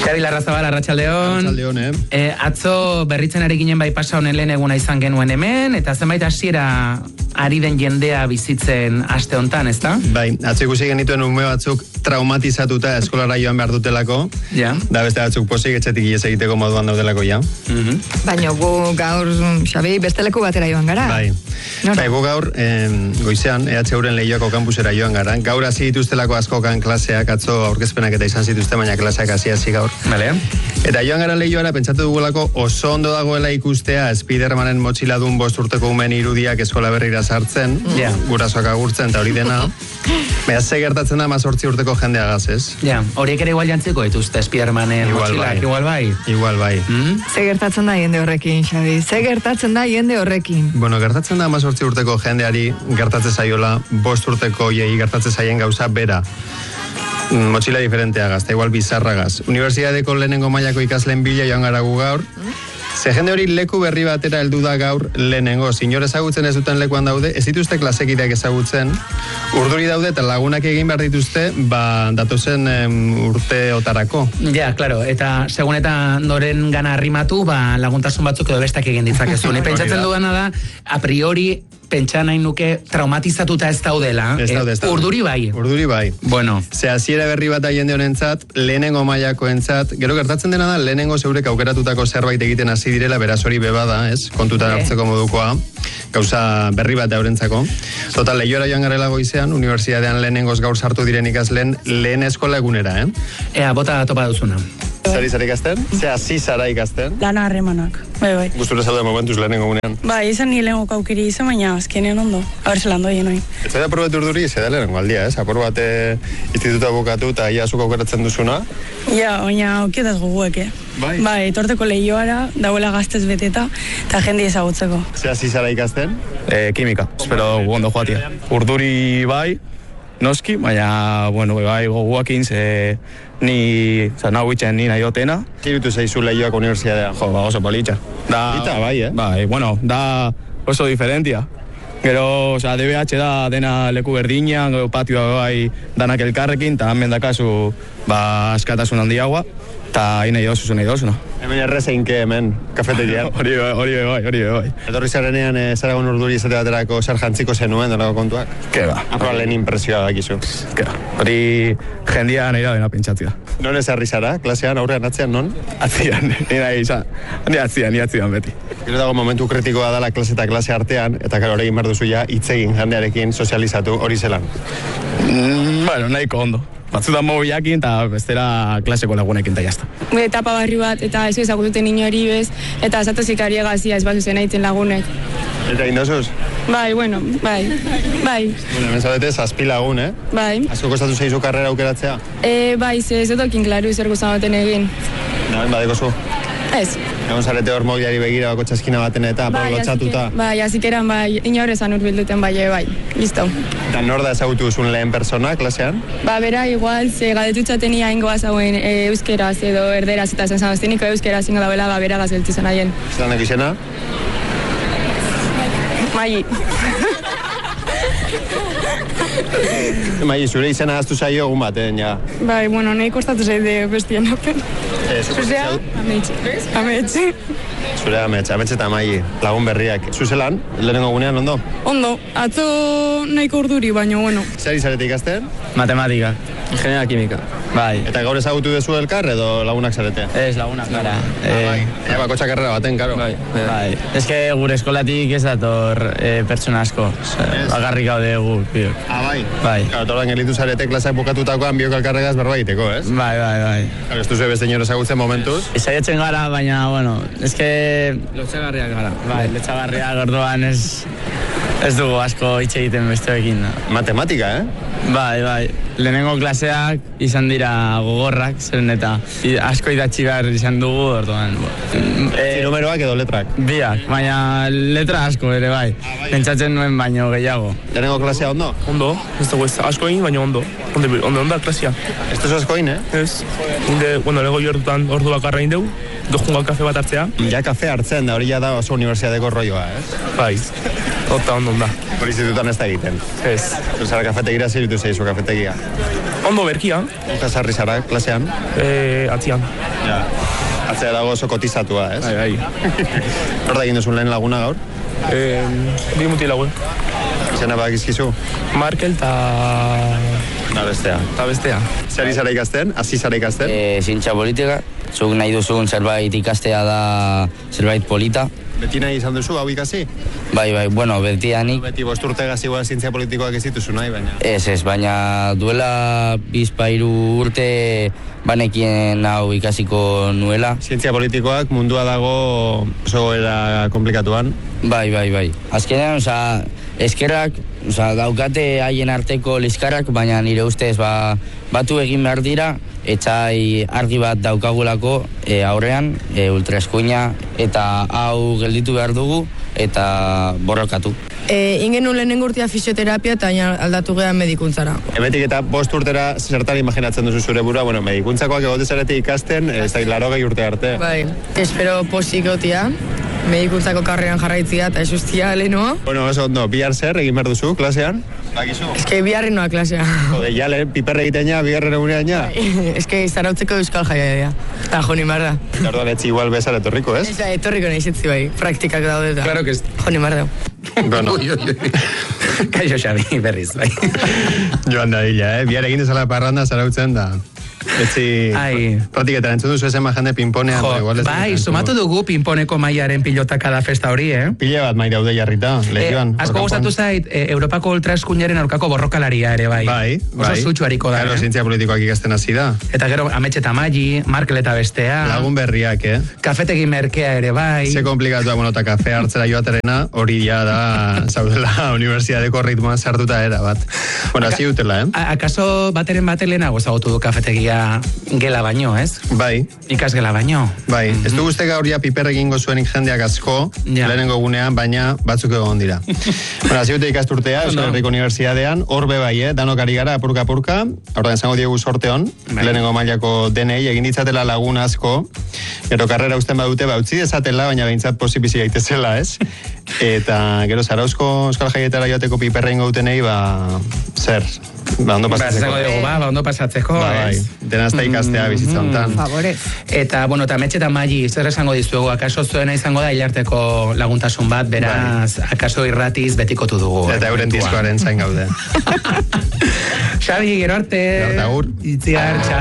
Xabi Larrazabal, arratsaldeon. Arratsaldeon, Atzo berritzen ari ginen bai pasa honen lehen eguna izan genuen hemen, eta zenbait hasiera ari den jendea bizitzen aste hontan, ezta? Bai, atzo ikusi genituen ume batzuk traumatizatuta eskolara joan behar dutelako, da beste batzuk posik etxetik ies egiteko moduan daudelako, ja. Baina gu gaur, Xabi, beste leku batera joan gara. Bai, gu gaur, goizean, EHUren Leioako kampusera joan gara. Gaur hasi dituztelako askokan klaseak, atzo aurkezpenak eta izan zituzte, baina klaseak hasi gaur. Vale. Eta joan gara Leioara, pentsatu dugulako oso ondo dagoela ikustea Spidermanen motxiladun 5 urteko umen irudiak eskola berrira sartzen, gurasoak agurtzen, eta hori dena. Baina ze gertatzen da 18 urteko jendeagaz, ez? Ja, horiek ere igual jantziko dituzte Spidermanen motxilak, igual bai. Igual bai. Ze gertatzen da jende horrekin, Xabi? Ze gertatzen da jende horrekin? Bueno, gertatzen da 18 urteko jendeari gertatzen zaiola 5 urteko jei gertatzen zaien gauza bera. Motxila diferenteagaz, eta igual bizarragaz. Unibertsitateko lehenengo mailako ikasleen bila joan gara gu gaur. Ze jende hori leku berri batera heldu da gaur lehenengo. Sinor ezagutzen ez duten lekuan daude, ez dituzte klasekideak ezagutzen. Urduri daude eta lagunak egin behar dituzte, datozen urteotarako. Ja, claro, eta segun eta noren gana arrimatu, laguntasun batzuk edo bestak egin ditzakezu. Ni pentsatzen dudana da, a priori, pentsa nahi nuke traumatizatuta ez daudela. Ez daude. Urduri bai. Urduri bai. Bueno. Ze hasiera berri bat jende honentzat, lehenengo mailakoentzat, gero gertatzen dena da, lehenengo zeurek aukeratutako zerbait egiten hasi direla, beraz hori beba da, ez? Kontutan hartzeko modukoa, gauza berri bat daurentzako. Total, Leioara joan garela goizean, unibertsitatean lehenengoz gaur sartu diren ikasleen lehen eskola egunera, Ea, bota topa duzuna. Zari ikasten? Ze hasi zara ikasten? Lana harremanak, bai. Gustura zaude momentuz lehenengo gunean? Bai, izan ni lehenengo kaukiri izan, baina azkenean ondo. Aber zelan doien hori. Ez da aprobet urduri, ez da lehenengo aldia, ez? Apur bate instituta bukatu eta ia azuk aukeratzen duzuna? Ja, baina aukietaz goguek, Bai, torteko Leioara, dauela gaztez beteta, eta jende ezagutzeko. Ze hasi zara ikasten? Kimika, espero ondo joatia. Urduri bai, noski, baina, bueno, bai, goguakin, ni nahi otena. Kirutu zaizu Leioak unibertsitatea? Jo, oso politxa. Polita, bai, Bai, bueno, da oso diferentia. Gero, DBH da dena leku berdinean, gero patioa bai danak elkarrekin, eta hemen dakazu, askatasun handiagoa, eta nahi dozuna. Hemen errezeinke hemen, kafetegian. Hori bai. Etorri zarenean, Zaragon Urduri izate baterako zer jantziko zenuen, donako kontuak? Ke ba. Apro lehen impresioa dakizu. Ke ba. Hori jendia nahi da dena pentsatzea. Non ez harri zara? Klasean, aurrean, atzean, non? Atzean, ni atzean beti. Gero dago momentu kritikoa dela klase eta klase artean, eta karo horrekin behar duzu ja, itzegin jendearekin sozializatu hori zelan. Bueno, nahiko ondo. Batzutan mobiakin eta bestera klaseko lagunekin eta jazta. Etapa barri bat eta ez ezagututen inori bez, eta esatozik ari egazia ez bazuzen egiten lagunek. Eta indosuz? Bai. Bueno, hemen zaudete, 7 lagun, Bai. Asko kostatu zaizu karrera aukeratzea? Bai, ez dokin klaru zer guztan baten egin. Nahen badeko zu? Ez. Egon zarete hor mobiliari begira bako txaskina baten eta lotxatuta? Bai, azikeran bai, inaurrezan urbilduten bai, listo. Eta nor da ezagutu zuen lehen persona, klasean? Bera, igual, ze gadetutxaten ia ingoa zauen euskeraz edo erderaz eta zen zanozteniko euskeraz ingo dauela, bera gazeltu zen aien. Zelanek izena? Mai. Mai, zure izena aztu zaio egun baten, ja. Bai, bueno, nahi kostatu zaide bestien apen. Zuzea, ametxe. Zure ametxe eta Mai, lagun berriak. Zuzelan, lehenengo gunean, ondo? Ondo, atzo nahiko urduri, baina, bueno. Zer izarete ikasten? Matematika. Ingeniera kimika. Bai. Eta gaur ezagutu dezu elkar edo lagunak zarete? Ez, lagunak gara. Ea bako txakarrera baten, karo. Bai. Ez que gure eskolatik ez dator pertsona asko. Bagarrik gaude gu, biok. Bai? Bai. Karo, torban gelitu zarete klasak bukatutakoan biok elkarregaz berbaiteko, ez? Bai. Karo, ez duzu beste inor ezagutzen momentuz? Saiatzen gara, baina, bueno, ez que... Lotxagarriak gara. Bai, lotxagarriak orduan ez dugu asko hitz egiten besteekin. Matematika, Bai. Lehenengo klaseak izan dira gogorrak, zeren eta asko idatzi behar izan dugu, orduan. Numeroak edo letrak? Biak, baina letra asko ere bai. Pentsatzen nuen baino gehiago. Lehenengo klasea ondo? Ondo, ez dago ez asko egin, baina ondo. Ondo klasia. Ez duzu asko egin, Ez. Lego jortutan ordu bakarra egin dugu. Dojungo kafe bat hartzea. Ja kafe hartzen da, hori ja da oso unibertsitateko rolloa, Bai, ota ondo da. Hori institutan ez da egiten. Ez. Zara kafetegira ziritu zeizu kafetegia. Ondo berkia, Uka sarri zara, klasean. atzian. Ja. Atzea dago oso kotizatua, ez? Bai. Hor da egin duzun lehen laguna gaur? Bi muti lagun. Izena bakizkizu? Markel Da bestea. Zer izara ikasten? Hasi zara ikasten? Zientzia politika, zuk nahi duzun zerbait ikastea da zerbait polita. Beti nahi izan duzu, hau ikasi? Bai, bueno, betianik. Beti bosturte gazigua zientzia politikoak ez dituzu nahi, baina... Ez, baina duela 2-3 urte banekien hau ikasiko nuela. Zientzia politikoak mundua dago oso era komplikatuan. Bai. Azkenean, eskerrak, daukate haien arteko liskarrak, baina nire ustez batu egin behar dira, etxai argi bat daukagulako aurrean, ultraeskuina, eta hau gelditu behar dugu, eta borrokatu. Ingen lehenengo urtea fisioterapia eta aldatu gehan medikuntzara. Emetik eta 5 urtera zertan imaginatzen duzu zure burua, medikuntzakoak egotezarete ikasten, ez da 80 urte arte. Bai, espero posik gotia, medikuntzako karreran jarraitzia eta ez ustia lehenoa. Oso ondo, bihar zer egin behar duzu, klasean? Bakizu? Ez que biharri noa klasea. Jode, jale, piper egiten ja, biharren egunean ja. Ez que zarautzeko euskal jaia. Eta joni marda. Eta orduan etzi igual bezar etorriko, ez? Ez da, etorriko nahi zetzi bai, praktikak daude eta. Claro que ez. Joni marda. Bueno. Kaixo Xabi, berriz, bai. Joan da dila, Bihar egin dezala parranda zarautzen da. Etzi, praktiketan entzun duzu ezen jende pinponean. Bai, sumatu dugu pinponeko maiaren pilotaka da festa hori, Pile bat mai daude jarrita, lehioan. Asko gustatu zait, Europako ultraeskuinaren aurkako borrokalaria ere, bai. Bai. Oso zutxu hariko da, Zientzia politikoak ikasten hasi da. Eta gero, Ametxe eta Magi, Markel eta bestea. Lagun berriak, Kafetegi merkea ere, bai. Ze komplikatu, eta kafe hartzera joaterena, hori ja da, zaudela, unibertsitateko ritmoan sartuta era, bat. Hasi dutela, Akaso bateren lehenago zagotu du kafetegia gela baino, ez? Bai. Ikas gela baino. Bai, ez du guztek hauria piper egingo zuenik jendeak asko, lehenengo gunean, baina batzuk egon dira. Hasi dute ikasturtea, Euskal Herriko Unibertsitatean, hor bai, danok ari gara, apurka, horrean izango diegu sorte hon, lehenengo mailako denei, egin ditzatela lagun asko, gero karrera usten badute, utzi dezatela, baina behintzat posibizi gaitezela, ez? Eta gero Zarauzko Euskal Jaietara joateko piperra ingo dutenei, zer? Ondo pasatzeko. Ondo pasatzeko, ez? Denazta ikastea bizitza hontan. Favorez. Eta, eta Ametxe eta Magi, zer esango dizuegu, akaso zuena izango da hilarteko laguntasun bat, beraz, akaso irratiz betikotu dugu. Eta euren diskoaren zain gaude. Xabi, gero arte. Gero arte, agur. Itziar,